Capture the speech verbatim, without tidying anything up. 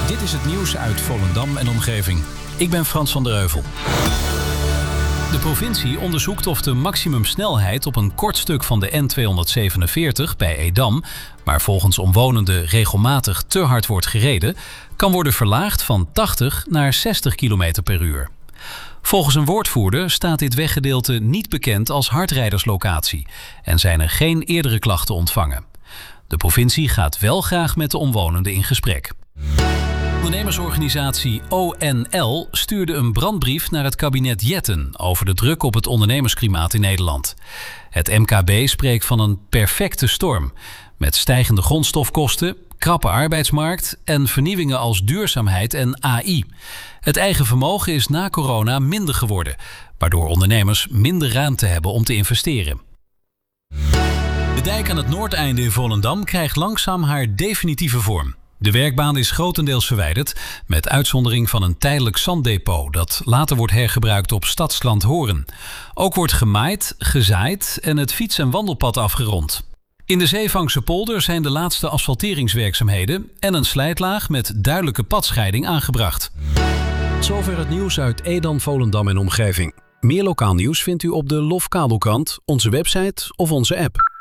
Dit is het nieuws uit Volendam en omgeving. Ik ben Frans van der Heuvel. De provincie onderzoekt of de maximumsnelheid op een kort stuk van de N tweehonderdzevenenveertig bij Edam, waar volgens omwonenden regelmatig te hard wordt gereden, kan worden verlaagd van tachtig naar zestig kilometer per uur. Volgens een woordvoerder staat dit weggedeelte niet bekend als hardrijderslocatie en zijn er geen eerdere klachten ontvangen. De provincie gaat wel graag met de omwonenden in gesprek. Ondernemersorganisatie O N L stuurde een brandbrief naar het kabinet Jetten over de druk op het ondernemersklimaat in Nederland. Het M K B spreekt van een perfecte storm, met stijgende grondstofkosten, krappe arbeidsmarkt en vernieuwingen als duurzaamheid en A I. Het eigen vermogen is na corona minder geworden, waardoor ondernemers minder ruimte hebben om te investeren. De dijk aan het Noordeinde in Volendam krijgt langzaam haar definitieve vorm. De werkbaan is grotendeels verwijderd, met uitzondering van een tijdelijk zanddepot dat later wordt hergebruikt op Stadsland Horen. Ook wordt gemaaid, gezaaid en het fiets- en wandelpad afgerond. In de Zeevangse polder zijn de laatste asfalteringswerkzaamheden en een slijtlaag met duidelijke padscheiding aangebracht. Tot zover het nieuws uit Edam, Volendam en omgeving. Meer lokaal nieuws vindt u op de Lofkabelkrant, onze website of onze app.